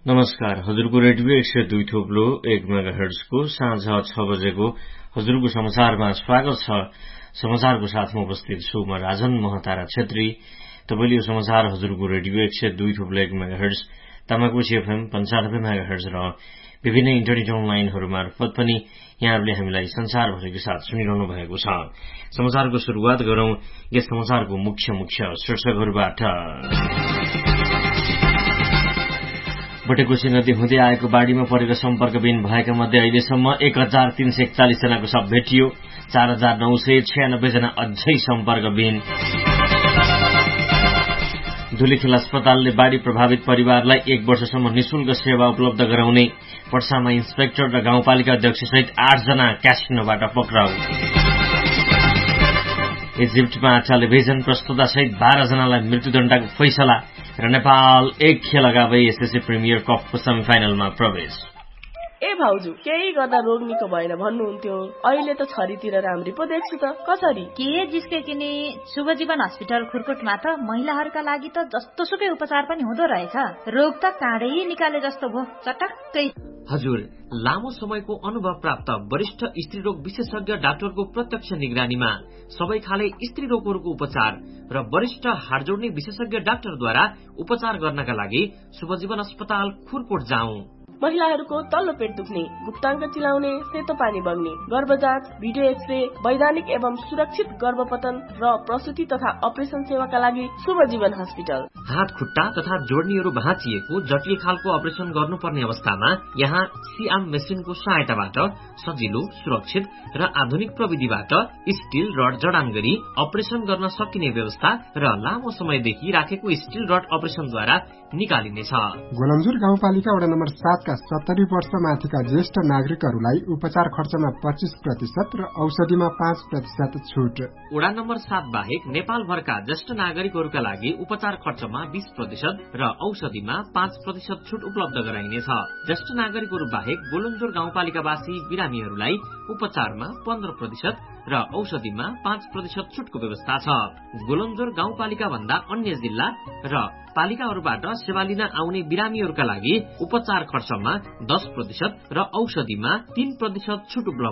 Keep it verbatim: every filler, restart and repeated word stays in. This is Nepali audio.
नमस्कार, हजुरको रेडियो एक सय दुई थोप्लो एक मेगा हर्ट्जको साँझ छ बजेको हजुरको समाचारमा स्वागत छ। समाचारको साथमा उपस्थित छु म राजन महतारा छेत्री। तपाईले यो समाचार हजुरको रेडियो एक सय दुई थोप्लो एक मेगा हर्ट्ज, तामाकोशी एफएम पन्चानब्बे मेगा हर्ट्ज र विभिन्न इन्टरनेट अनलाइनहरू मार्फत पनि यहाँहरूले हामीलाई संसारभरिको साथ सुनिरहनु भएको छ। समाचारको शुरूआत गरौं यस समाचारको मुख्य मुख्य शीर्षकहरूबाट। बटेकोशी नदी हुँदै आएको बाढ़ीमा परेर सम्पर्कविहीन भएका मध्ये अहिलेसम्म एक हजार तीन सय एकचालिस जनाको शव भेटियो। चार हजार नौ सय छयानब्बे जना अझै सम्पर्कविहीन। धुलीखेल अस्पतालले बाढ़ी प्रभावित परिवारलाई एक वर्षसम्म निशुल्क सेवा उपलब्ध गराउने। पर्सामा इन्सपेक्टर र गाउँपालिका अध्यक्ष सहित आठ जना क्यासिनोबाट पक्राउ। इजिप्टमा टेलिभिजन प्रस्तुता सहित बाह्र जनालाई मृत्युदण्डको फैसला र नेपाल एक खेल अगावै एसएससी प्रिमियर कपको सेमिफाइनलमा प्रवेश। ए भाउजू, केही गर्दा रोग निको भएन भन्नुहुन्थ्यो, अहिले त छरीतिर राम्री पो देख्छु त। कसरी के जिस्के किने शुभजीवन हस्पिटल खुरकोटमा त महिलाहरूका लागि त जस्तो सुकै उपचार पनि हुँदो रहेछ। रोग त काँडै निकाले जस्तो भो, चटक्कै। हजुर, लामो समयको अनुभव प्राप्त वरिष्ठ स्त्री रोग विशेषज्ञ डाक्टरको प्रत्यक्ष निगरानीमा सबै खाले स्त्री रोगहरूको उपचार र वरिष्ठ हाड जोड्ने विशेषज्ञ डाक्टरद्वारा उपचार गर्नका लागि शुभजीवन अस्पताल खुरकोट जाउँ। महिलाहरूको तल्लो पेट दुख्ने, गुप्ताङ्ग चिलाउने, सेतो पानी बग्ने, गर्भजाँच, भिडियो एक्सरे, वैधानिक एवं सुरक्षित गर्भपतन र प्रसुति तथा अपरेसन सेवाका लागि शुभजीवन हस्पिटल। हात खुट्टा तथा जोड्नीहरू भाँचिएको जटिल खालको अपरेसन गर्नुपर्ने अवस्थामा यहाँ सिआम मेसिनको सहायताबाट सजिलो, सुरक्षित र आधुनिक प्रविधिबाट स्टील रड जडान गरी अपरेसन गर्न सकिने व्यवस्था र लामो समयदेखि राखेको स्टील रड अपरेसनद्वारा निकालिनेछ। गोलन्जुर गाउँपालिका वडा नम्बर सात का सत्तरी वर्ष माथिका ज्येष्ठ नागरिकहरूलाई उपचार खर्चमा पच्चीस प्रतिशत र औषधिमा पाँच प्रतिशत छुट। वडा नम्बर सात बाहेक नेपालभरका ज्येष्ठ नागरिकहरूका लागि उपचार खर्चमा बीस प्रतिशत र औषधिमा पाँच प्रतिशत छुट उपलब्ध गराइनेछ। ज्येष्ठ नागरिकहरू बाहेक गोलन्जुर गाउँपालिकावासी बिरामीहरूलाई उपचारमा पन्ध्र प्रतिशत र औषधिमा पाँच प्रतिशत छुटको व्यवस्था छ। गोलन्जुर गाउँपालिका भन्दा अन्य जिल्ला र पालिकाहरूबाट सेवा लिन आउने बिरामीहरूका लागि उपचार खर्चमा दस प्रतिशत र औषधिमा तीन प्रतिशत छुट उपलब्ध